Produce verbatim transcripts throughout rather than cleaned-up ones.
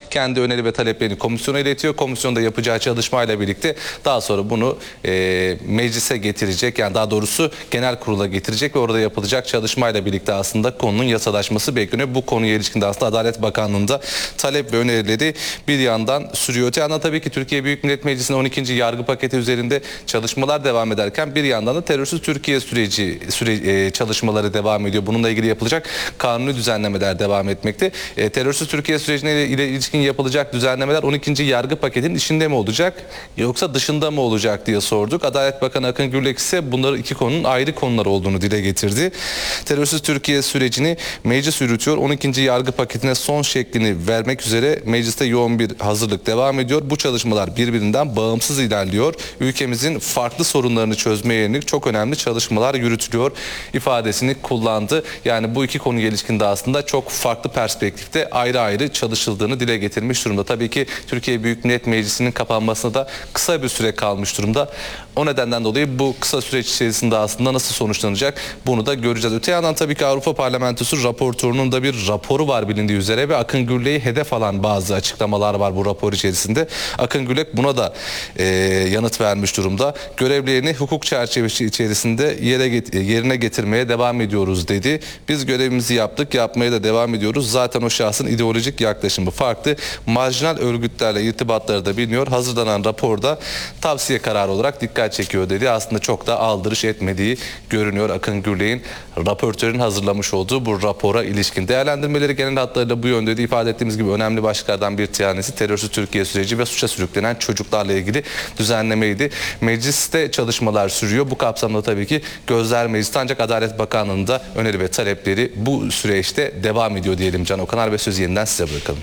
kendi öneri ve taleplerini komisyona iletiyor. Komisyonda yapacağı çalışmayla birlikte daha sonra bunu e, meclise getirecek. Yani daha doğrusu genel kurula getirecek ve orada yapılacak çalışmayla birlikte aslında konunun yasalaşması bekleniyor. Bu konuya ilişkin de aslında Adalet Bakanlığı'nda talep ve önerileri bir yandan sürüyor. Öte yandan tabii ki Türkiye Büyük Millet Meclisi'nin on ikinci yargı paketi üzerinde çalışmalar devam ederken bir yandan da terörsüz Türkiye süreci süre, e, çalışmaları devam ediyor. Bununla ilgili yapılacak kanuni düzenlemeler devam etmekte. E, terörsüz Türkiye sürecine ile ilişkin yapılacak düzenlemeler on ikinci yargı paketinin içinde mi olacak yoksa dışında mı olacak diye sorduk. Adalet Bakanı Akın Gürlek ise bunların iki konunun ayrı konular olduğunu dile getirdi. Terörsüz Türkiye sürecini meclis yürütüyor. on ikinci yargı paketine son şeklini vermek üzere mecliste yoğun bir hazırlık devam ediyor. Bu çalışmalar birbirinden bağımsız ilerliyor. Ülkemizin farklı sorunlarını çözmeye yönelik çok önemli çalışmalar yürütülüyor ifadesini kullandı. Yani bu iki konuya ilişkin de aslında çok farklı perspektifte ayrı ayrı çalışıldığını dile getirmiş durumda. Tabii ki Türkiye Büyük Millet Meclisi'nin kapanmasına da kısa bir süre kalmış durumda. O nedenden dolayı bu kısa süreç içerisinde aslında nasıl sonuçlanacak bunu da göreceğiz. Öte yandan tabii ki Avrupa Parlamentosu raportorunun da bir raporu var bilindiği üzere ve Akın Gürlek'i hedef alan bazı açıklamalar var bu rapor içerisinde. Akın Gürlek buna da e, yanıt vermiş durumda. Görevlerini hukuk çerçevesi içerisinde yere get yerine getirmeye devam ediyoruz dedi. Biz görevimizi yaptık, yapmaya da devam ediyoruz. Zaten o şahsın ideolojik yaklaşımı farklı. Marjinal örgütlerle irtibatları da biliniyor. Hazırlanan raporda tavsiye kararı olarak dikkat çekiyor dedi. Aslında çok da aldırış etmediği görünüyor Akın Gürlek'in, raportörün hazırlamış olduğu bu rapora ilişkin. Değerlendirmeleri genel hatlarıyla bu yönde de ifade ettiğimiz gibi önemli başlıklardan bir tanesi terörsüz Türkiye süreci ve suça sürüklenen çocuklarla ilgili düzenlemeydi. Mecliste çalışmalar sürüyor. Bu kapsamda tabii ki gözler mecliste, ancak Adalet Bakanlığı'nda öneri ve talepleri bu süreçte devam ediyor diyelim Can Okanar ve sözü yeniden size bırakalım.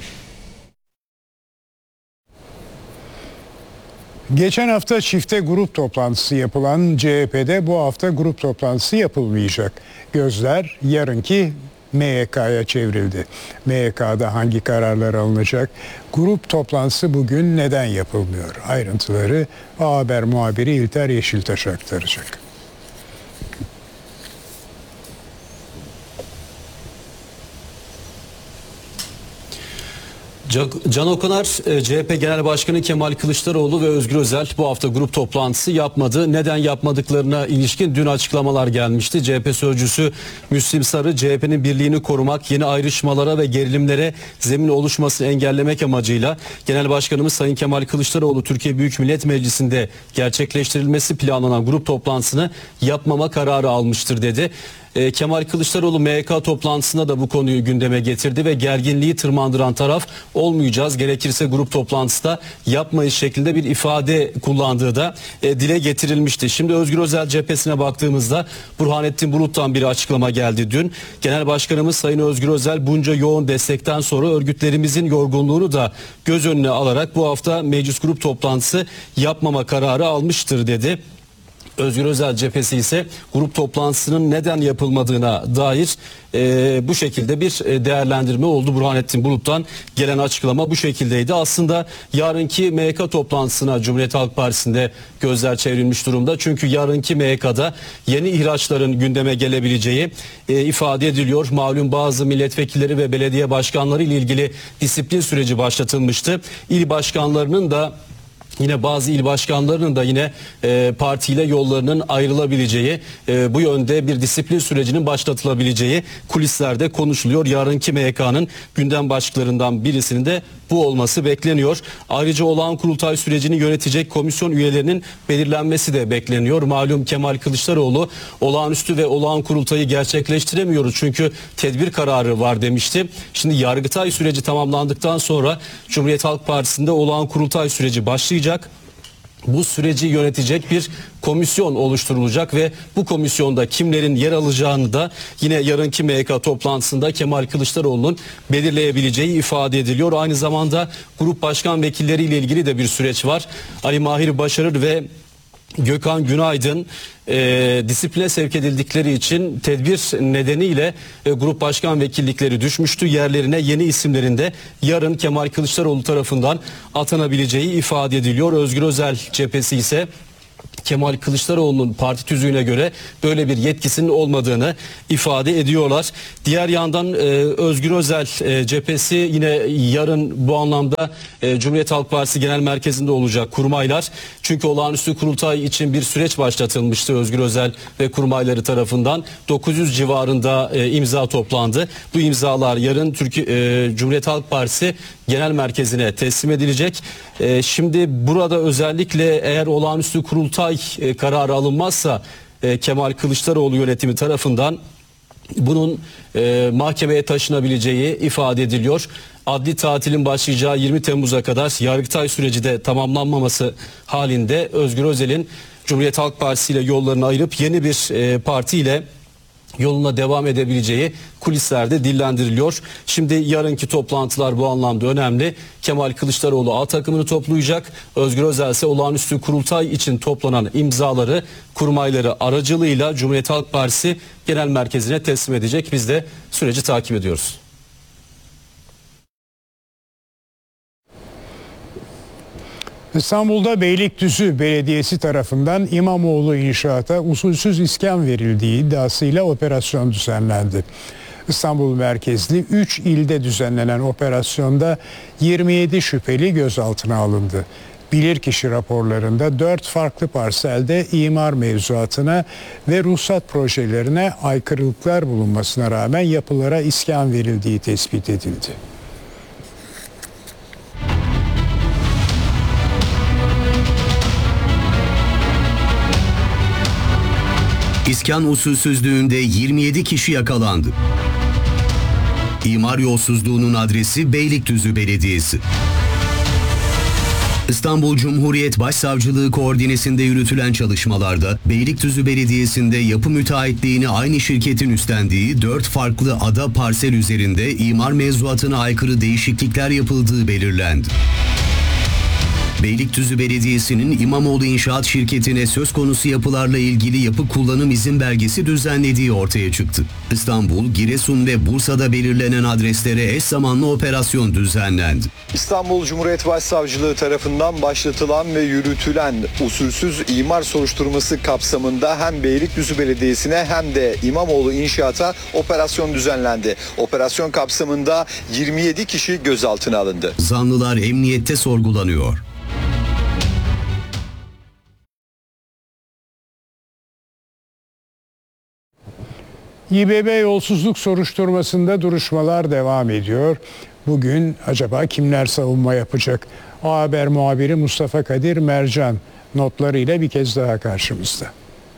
Geçen hafta çifte grup toplantısı yapılan C H P'de bu hafta grup toplantısı yapılmayacak. Gözler yarınki M Y K'ya çevrildi. M Y K'da hangi kararlar alınacak? Grup toplantısı bugün neden yapılmıyor? Ayrıntıları A Haber muhabiri İlter Yeşiltaş aktaracak. Can Okanar, C H P Genel Başkanı Kemal Kılıçdaroğlu ve Özgür Özel bu hafta grup toplantısı yapmadı. Neden yapmadıklarına ilişkin dün açıklamalar gelmişti. C H P sözcüsü Müslim Sarı, C H P'nin birliğini korumak, yeni ayrışmalara ve gerilimlere zemin oluşmasını engellemek amacıyla Genel Başkanımız Sayın Kemal Kılıçdaroğlu Türkiye Büyük Millet Meclisi'nde gerçekleştirilmesi planlanan grup toplantısını yapmama kararı almıştır dedi. Kemal Kılıçdaroğlu M Y K toplantısında da bu konuyu gündeme getirdi ve gerginliği tırmandıran taraf olmayacağız, gerekirse grup toplantısı da yapmayız şeklinde bir ifade kullandığı da e, dile getirilmişti. Şimdi Özgür Özel cephesine baktığımızda Burhanettin Bulut'tan bir açıklama geldi dün. Genel Başkanımız Sayın Özgür Özel bunca yoğun destekten sonra örgütlerimizin yorgunluğunu da göz önüne alarak bu hafta meclis grup toplantısı yapmama kararı almıştır dedi. Özgür Özel cephesi ise grup toplantısının neden yapılmadığına dair e, bu şekilde bir değerlendirme oldu. Burhanettin Bulut'tan gelen açıklama bu şekildeydi. Aslında yarınki M Y K toplantısına Cumhuriyet Halk Partisi'nde gözler çevrilmiş durumda. Çünkü yarınki M Y K'da yeni ihraçların gündeme gelebileceği e, ifade ediliyor. Malum bazı milletvekilleri ve belediye başkanları ile ilgili disiplin süreci başlatılmıştı. İl başkanlarının da Yine bazı il başkanlarının da yine e, partiyle yollarının ayrılabileceği, e, bu yönde bir disiplin sürecinin başlatılabileceği kulislerde konuşuluyor. Yarınki M Y K'nın gündem başlıklarından birisinin de bu olması bekleniyor. Ayrıca olağan kurultay sürecini yönetecek komisyon üyelerinin belirlenmesi de bekleniyor. Malum Kemal Kılıçdaroğlu olağanüstü ve olağan kurultayı gerçekleştiremiyoruz çünkü tedbir kararı var demişti. Şimdi Yargıtay süreci tamamlandıktan sonra Cumhuriyet Halk Partisi'nde olağan kurultay süreci başlayacak. Bu süreci yönetecek bir komisyon oluşturulacak ve bu komisyonda kimlerin yer alacağını da yine yarınki M Y K toplantısında Kemal Kılıçdaroğlu'nun belirleyebileceği ifade ediliyor. Aynı zamanda grup başkan vekilleriyle ilgili de bir süreç var. Ali Mahir Başarır ve Gökhan Günaydın e, disipline sevk edildikleri için tedbir nedeniyle e, grup başkan vekillikleri düşmüştü. Yerlerine yeni isimlerin de yarın Kemal Kılıçdaroğlu tarafından atanabileceği ifade ediliyor. Özgür Özel cephesi ise Kemal Kılıçdaroğlu'nun parti tüzüğüne göre böyle bir yetkisinin olmadığını ifade ediyorlar. Diğer yandan e, Özgür Özel e, cephesi yine yarın bu anlamda e, Cumhuriyet Halk Partisi Genel Merkezi'nde olacak kurmaylar. Çünkü olağanüstü kurultay için bir süreç başlatılmıştı Özgür Özel ve kurmayları tarafından. dokuz yüz civarında e, imza toplandı. Bu imzalar yarın Türkiye e, Cumhuriyet Halk Partisi Genel Merkezi'ne teslim edilecek. E, şimdi burada özellikle eğer olağanüstü kurultay e, kararı alınmazsa e, Kemal Kılıçdaroğlu yönetimi tarafından bunun e, mahkemeye taşınabileceği ifade ediliyor. Adli tatilin başlayacağı yirmi Temmuz'a kadar Yargıtay süreci de tamamlanmaması halinde Özgür Özel'in Cumhuriyet Halk Partisi ile yollarını ayırıp yeni bir e, partiyle yoluna devam edebileceği kulislerde dillendiriliyor. Şimdi yarınki toplantılar bu anlamda önemli. Kemal Kılıçdaroğlu A takımını toplayacak. Özgür Özel ise olağanüstü kurultay için toplanan imzaları kurmayları aracılığıyla Cumhuriyet Halk Partisi Genel Merkezi'ne teslim edecek. Biz de süreci takip ediyoruz. İstanbul'da Beylikdüzü Belediyesi tarafından İmamoğlu inşaata usulsüz iskan verildiği iddiasıyla operasyon düzenlendi. İstanbul merkezli üç ilde düzenlenen operasyonda yirmi yedi şüpheli gözaltına alındı. Bilirkişi raporlarında dört farklı parselde imar mevzuatına ve ruhsat projelerine aykırılıklar bulunmasına rağmen yapılara iskan verildiği tespit edildi. İskan usulsüzlüğünde yirmi yedi kişi yakalandı. İmar yolsuzluğunun adresi Beylikdüzü Belediyesi. İstanbul Cumhuriyet Başsavcılığı koordinesinde yürütülen çalışmalarda Beylikdüzü Belediyesi'nde yapı müteahhitliğini aynı şirketin üstlendiği dört farklı ada parsel üzerinde imar mevzuatına aykırı değişiklikler yapıldığı belirlendi. Beylikdüzü Belediyesi'nin İmamoğlu İnşaat Şirketi'ne söz konusu yapılarla ilgili yapı kullanım izin belgesi düzenlediği ortaya çıktı. İstanbul, Giresun ve Bursa'da belirlenen adreslere eş zamanlı operasyon düzenlendi. İstanbul Cumhuriyet Başsavcılığı tarafından başlatılan ve yürütülen usulsüz imar soruşturması kapsamında hem Beylikdüzü Belediyesi'ne hem de İmamoğlu İnşaat'a operasyon düzenlendi. Operasyon kapsamında yirmi yedi kişi gözaltına alındı. Zanlılar emniyette sorgulanıyor. İBB yolsuzluk soruşturmasında duruşmalar devam ediyor. Bugün acaba kimler savunma yapacak? A Haber muhabiri Mustafa Kadir Mercan notlarıyla bir kez daha karşımızda.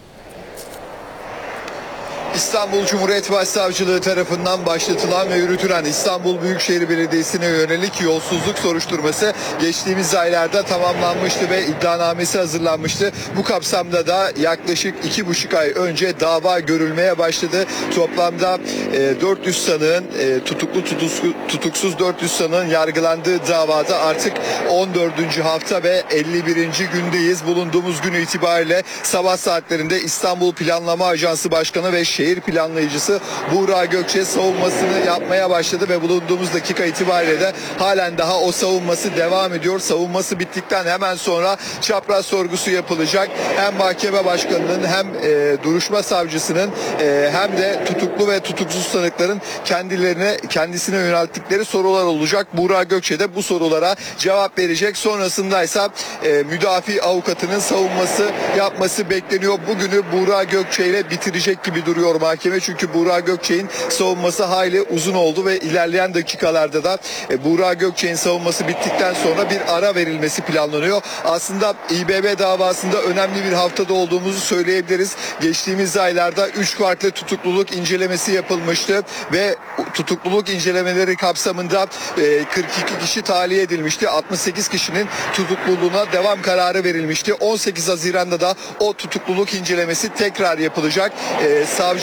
İstanbul Cumhuriyet Başsavcılığı tarafından başlatılan ve yürütülen İstanbul Büyükşehir Belediyesi'ne yönelik yolsuzluk soruşturması geçtiğimiz aylarda tamamlanmıştı ve iddianamesi hazırlanmıştı. Bu kapsamda da yaklaşık iki buçuk ay önce dava görülmeye başladı. Toplamda e, dört yüz sanığın e, tutuklu tutusku, tutuksuz dört yüz sanığın yargılandığı davada artık on dördüncü hafta ve elli birinci gündeyiz. Bulunduğumuz gün itibariyle sabah saatlerinde İstanbul Planlama Ajansı Başkanı ve Şehir Planlayıcısı Buğra Gökçe savunmasını yapmaya başladı ve bulunduğumuz dakika itibariyle de halen daha o savunması devam ediyor. Savunması bittikten hemen sonra çapraz sorgusu yapılacak. Hem mahkeme başkanının hem e, duruşma savcısının e, hem de tutuklu ve tutuksuz sanıkların kendilerine kendisine yönelttikleri sorular olacak. Buğra Gökçe de bu sorulara cevap verecek. Sonrasında ise e, müdafi avukatının savunması yapması bekleniyor. Bugünü Buğra Gökçe ile bitirecek gibi duruyor mahkeme, çünkü Buğra Gökçe'nin savunması hayli uzun oldu ve ilerleyen dakikalarda da e, Buğra Gökçe'nin savunması bittikten sonra bir ara verilmesi planlanıyor. Aslında İBB davasında önemli bir haftada olduğumuzu söyleyebiliriz. Geçtiğimiz aylarda üç farklı tutukluluk incelemesi yapılmıştı ve tutukluluk incelemeleri kapsamında e, kırk iki kişi tahliye edilmişti. altmış sekiz kişinin tutukluluğuna devam kararı verilmişti. on sekiz Haziran'da da o tutukluluk incelemesi tekrar yapılacak. E, savcı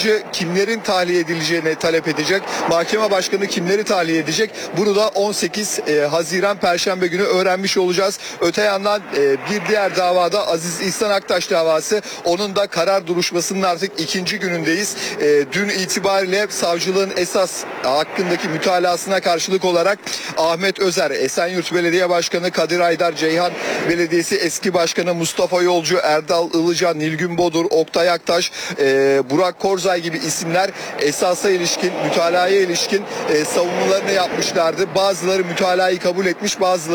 savcı kimlerin tahliye edileceğini talep edecek. Mahkeme başkanı kimleri tahliye edecek? Bunu da on sekiz Haziran Perşembe günü öğrenmiş olacağız. Öte yandan bir diğer davada Aziz İhsan Aktaş davası, onun da karar duruşmasının artık ikinci günündeyiz. Dün itibariyle savcılığın esas hakkındaki mütalasına karşılık olarak Ahmet Özer, Esenyurt Belediye Başkanı Kadir Aydar, Ceyhan Belediyesi eski başkanı Mustafa Yolcu, Erdal Ilıcan, Nilgün Bodur, Oktay Aktaş, Burak Korzay gibi isimler esasa ilişkin, mütalaya ilişkin savunmalarını yapmışlardı. Bazıları mütalayı kabul etmiş, bazıları